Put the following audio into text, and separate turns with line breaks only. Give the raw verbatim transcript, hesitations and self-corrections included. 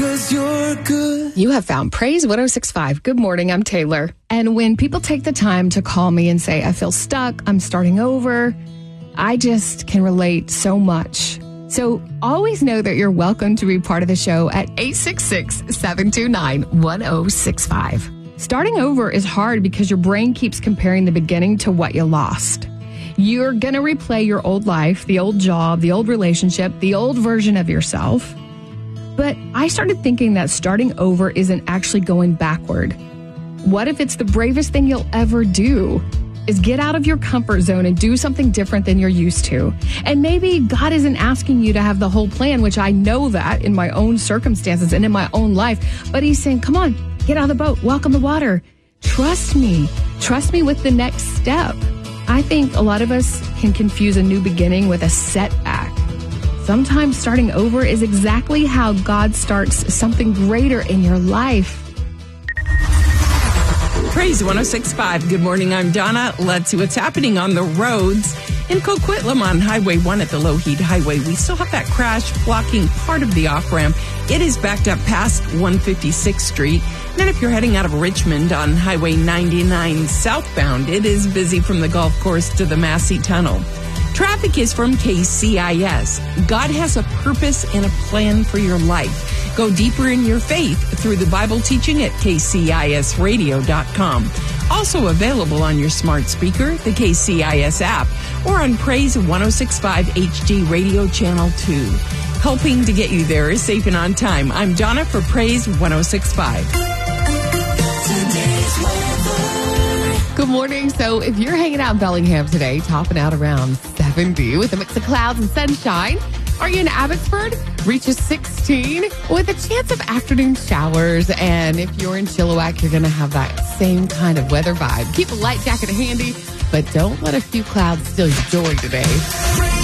'cause you're good.
You have found Praise one oh six point five. Good morning, I'm Taylor. And when people take the time to call me and say, I feel stuck, I'm starting over, I just can relate so much. So always know that you're welcome to be part of the show at eight six six, seven two nine, one oh six five. Starting over is hard because your brain keeps comparing the beginning to what you lost. You're going to replay your old life, the old job, the old relationship, the old version of yourself. But I started thinking that starting over isn't actually going backward. What if it's the bravest thing you'll ever do? Is get out of your comfort zone and do something different than you're used to. And maybe God isn't asking you to have the whole plan, which I know that in my own circumstances and in my own life. But he's saying, come on, get out of the boat, welcome the water. Trust me. Trust me with the next step. I think a lot of us can confuse a new beginning with a setback. Sometimes starting over is exactly how God starts something greater in your life.
Praise one oh six point five. Good morning, I'm Donna. Let's see what's happening on the roads. In Coquitlam on Highway one at the Lougheed Highway, we still have that crash blocking part of the off-ramp. It is backed up past one fifty-sixth Street. And then if you're heading out of Richmond on Highway ninety-nine southbound, it is busy from the golf course to the Massey Tunnel. Traffic is from K C I S. God has a purpose and a plan for your life. Go deeper in your faith through the Bible teaching at K C I S radio dot com. Also available on your smart speaker, the K C I S app, or on Praise one oh six point five H D Radio Channel two. Helping to get you there is safe and on time. I'm Donna for Praise one oh six point five.
Good morning. So if you're hanging out in Bellingham today, topping out around seventy with a mix of clouds and sunshine, are you in Abbotsford? Reaches sixteen with a chance of afternoon showers. And if you're in Chilliwack, you're going to have that same kind of weather vibe. Keep a light jacket handy, but don't let a few clouds steal your joy today.